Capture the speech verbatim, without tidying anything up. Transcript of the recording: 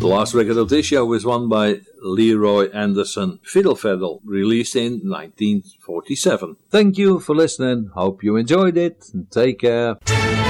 The last record of this show was one by Leroy Anderson, Fiddle Faddle, released in nineteen forty-seven. Thank you for listening. Hope you enjoyed it. Take care.